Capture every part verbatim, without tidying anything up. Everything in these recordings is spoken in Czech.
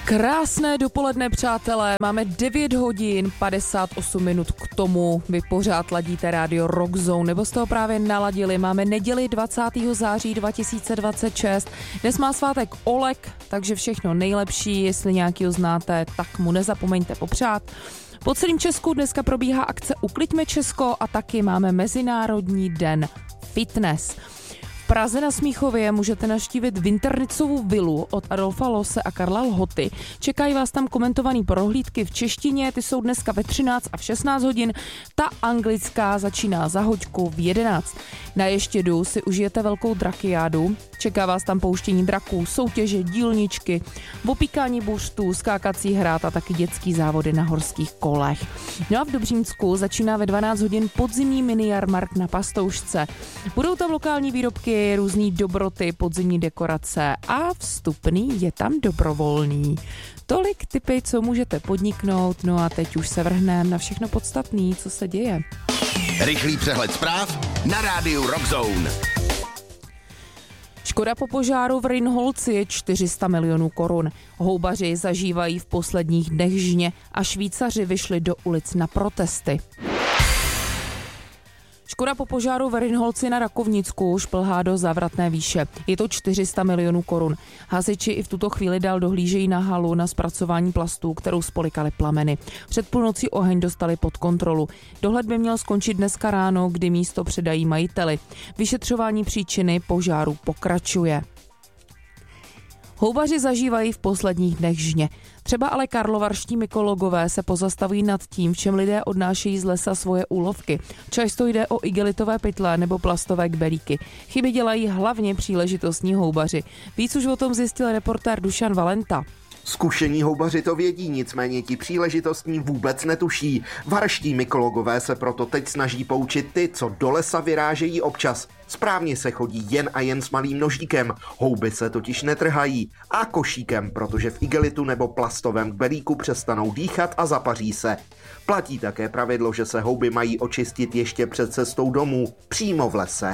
Krásné dopoledne, přátelé. Máme devět hodin padesát osm minut k tomu. Vy pořád ladíte rádio Rock Zone, nebo jste ho právě naladili. Máme neděli dvacátého září dva tisíce dvacet šest. Dnes má svátek Oleg, takže všechno nejlepší. Jestli nějakýho znáte, tak mu nezapomeňte popřát. Po celém Česku dneska probíhá akce Ukliďme Česko a taky máme Mezinárodní den fitness. V Praze na Smíchově můžete navštívit Winternicovu vilu od Adolfa Loose a Karla Lhoty. Čekají vás tam komentované prohlídky v češtině, ty jsou dneska ve třináct a v šestnáct hodin. Ta anglická začíná za hoďku v jedenáct. Na Ještědu si užijete velkou drakiádu. Čeká vás tam pouštění draků, soutěže, dílničky, opíkání buřtů, skákací hrát a taky dětský závody na horských kolech. No a v Dobřínsku začíná ve dvanáct hodin podzimní mini-jarmark na Pastoušce. Budou tam lokální výrobky, různý dobroty, podzimní dekorace a vstupný je tam dobrovolný. Tolik tipy, co můžete podniknout, no a teď už se vrhneme na všechno podstatné, co se děje. Rychlý přehled zpráv na rádiu Rock Zone. Škoda po požáru v Rynholci je čtyři sta milionů korun. Houbaři zažívají v posledních dnech žně a Švýcaři vyšli do ulic na protesty. Škoda po požáru v Rynholci na Rakovnicku šplhá do závratné výše. Je to čtyři sta milionů korun. Hasiči i v tuto chvíli dál dohlížejí na halu na zpracování plastů, kterou spolikaly plameny. Před půlnocí oheň dostali pod kontrolu. Dohled by měl skončit dneska ráno, kdy místo předají majiteli. Vyšetřování příčiny požáru pokračuje. Houbaři zažívají v posledních dnech žně. Třeba ale karlovarští mykologové se pozastavují nad tím, v čem lidé odnášejí z lesa svoje úlovky. Často jde o igelitové pytle nebo plastové kbelíky. Chyby dělají hlavně příležitostní houbaři. Víc už o tom zjistil reportér Dušan Valenta. Zkušení houbaři to vědí, nicméně ti příležitostní vůbec netuší. Varští mykologové se proto teď snaží poučit ty, co do lesa vyrážejí občas. Správně se chodí jen a jen s malým nožíkem, houby se totiž netrhají, a košíkem, protože v igelitu nebo plastovém kbelíku přestanou dýchat a zapaří se. Platí také pravidlo, že se houby mají očistit ještě před cestou domů, přímo v lese.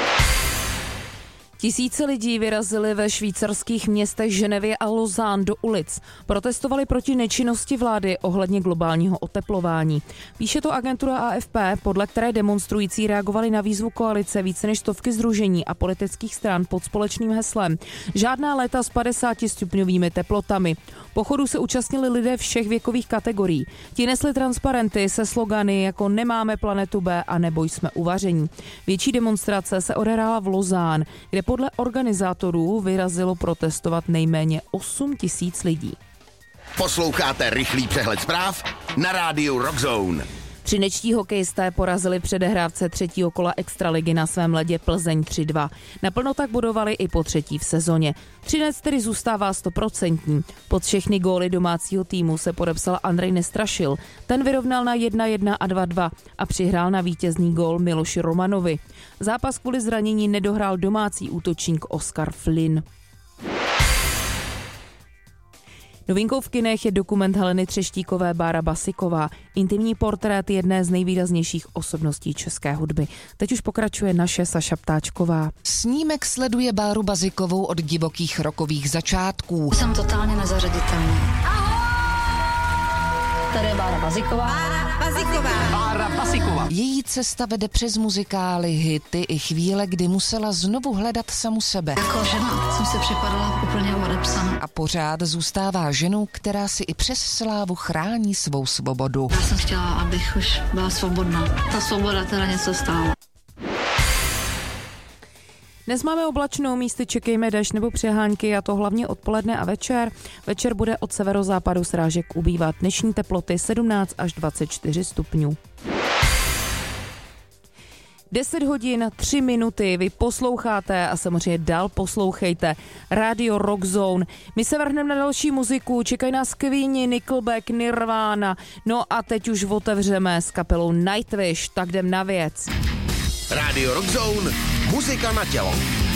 Tisíce lidí vyrazili ve švýcarských městech Ženevě a Lausanne do ulic. Protestovali proti nečinnosti vlády ohledně globálního oteplování. Píše to agentura A F P, podle které demonstrující reagovali na výzvu koalice více než stovky sdružení a politických stran pod společným heslem Žádná léta s padesátistupňovými teplotami. Pochodu se účastnili lidé všech věkových kategorií. Ti nesli transparenty se slogany jako Nemáme planetu B a Neboj jsme uvaření. Větší demonstrace se odehrála v Lausanne, kde podle organizátorů vyrazilo protestovat nejméně osm tisíc lidí. Posloucháte rychlý přehled zpráv na rádiu Rock Zone. Třinečtí hokejisté porazili předehrávce třetího kola extraligy na svém ledě Plzeň tři dva. Naplno tak bodovali i po třetí v sezóně. Třinec tedy zůstává stoprocentní. Pod všechny góly domácího týmu se podepsal Andrej Nestrašil. Ten vyrovnal na jedna jedna a dva dva a přihrál na vítězný gól Miloši Romanovi. Zápas kvůli zranění nedohrál domácí útočník Oskar Flynn. Novinkou v kinech je dokument Heleny Třeštíkové Bára Basiková, intimní portrét jedné z nejvýraznějších osobností české hudby. Teď už pokračuje naše Saša Ptáčková. Snímek sleduje Báru Basikovou od divokých rokových začátků. Jsem totálně nezařaditelná. Tady je Bára Basiková. Bára Basiková. Bára Basiková. Její cesta vede přes muzikály, hity i chvíle, kdy musela znovu hledat samu sebe. Jako žena jsem si připadala úplně odepsaná. A pořád zůstává ženou, která si i přes slávu chrání svou svobodu. Já jsem chtěla, abych už byla svobodná. Ta svoboda teda něco stála. Dnes máme oblačnou, místy čekejme déšť nebo přehánky, a to hlavně odpoledne a večer. Večer bude od severozápadu srážek ubývat. Dnešní teploty sedmnáct až dvacet čtyři stupňů. deset hodin, tři minuty, vy posloucháte a samozřejmě dál poslouchejte Radio Rock Zone. My se vrhneme na další muziku, čekají nás Queeni, Nickelback, Nirvana, no a teď už otevřeme s kapelou Nightwish, tak jdem na věc. Radio Rock Zone, muzika na tělo.